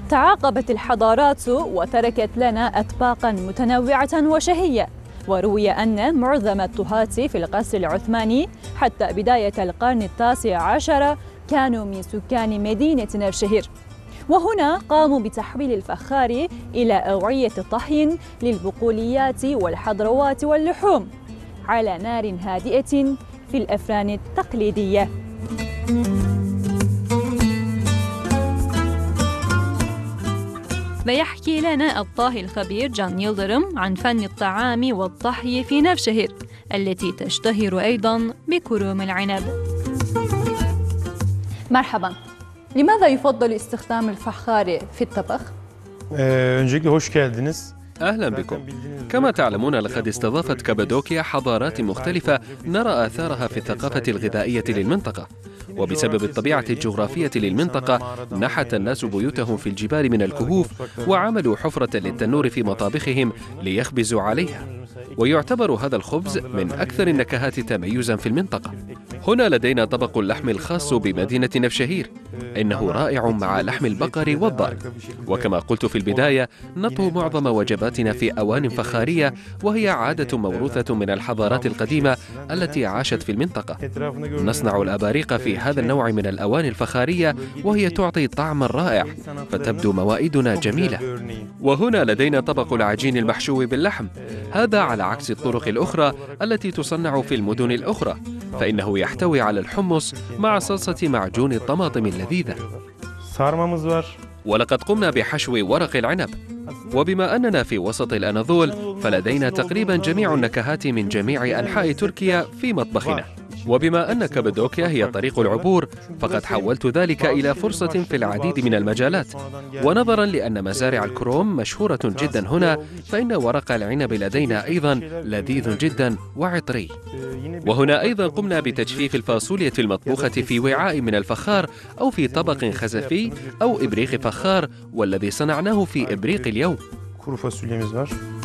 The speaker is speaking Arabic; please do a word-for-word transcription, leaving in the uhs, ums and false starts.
تعاقبت الحضارات وتركت لنا أطباقاً متنوعة وشهية، وروي أن معظم الطهاة في القصر العثماني حتى بداية القرن التاسع عشر كانوا من سكان مدينة نرشهر، وهنا قاموا بتحويل الفخار إلى أوعية طهي للبقوليات والحضروات واللحوم على نار هادئة في الأفران التقليدية. ويحكي لنا الطاهي الخبير جان يلدرم عن فن الطعام والطهي في نرشهر التي تشتهر أيضاً بكروم العنب. مرحباً، لماذا يفضل استخدام الفخار في الطبخ؟ Öncelikle hoş geldiniz. أهلا بكم. كما تعلمون لقد استضافت كابادوكيا حضارات مختلفة نرى آثارها في الثقافة الغذائية للمنطقة، وبسبب الطبيعة الجغرافية للمنطقة نحت الناس بيوتهم في الجبال من الكهوف وعملوا حفرة للتنور في مطابخهم ليخبزوا عليها، ويعتبر هذا الخبز من أكثر النكهات تميزا في المنطقة. هنا لدينا طبق اللحم الخاص بمدينة نفشهير، إنه رائع مع لحم البقر والضأن، وكما قلت في البداية نطهو معظم وجباتنا في أوان فخارية، وهي عادة موروثة من الحضارات القديمة التي عاشت في المنطقة. نصنع الأباريق في هذا النوع من الأواني الفخارية وهي تعطي طعما رائع، فتبدو موائدنا جميلة. وهنا لدينا طبق العجين المحشو باللحم، هذا على عكس الطرق الأخرى التي تصنع في المدن الأخرى، فإنه يحتوي على الحمص مع صلصة معجون الطماطم اللذيذة. ولقد قمنا بحشو ورق العنب، وبما أننا في وسط الأناضول فلدينا تقريبا جميع النكهات من جميع أنحاء تركيا في مطبخنا. وبما أن كابادوكيا هي طريق العبور فقد حولت ذلك إلى فرصة في العديد من المجالات، ونظرا لأن مزارع الكروم مشهورة جدا هنا فإن ورق العنب لدينا أيضا لذيذ جدا وعطري. وهنا أيضا قمنا بتجفيف الفاصوليا المطبوخة في وعاء من الفخار أو في طبق خزفي أو إبريق فخار، والذي صنعناه في إبريق اليوم.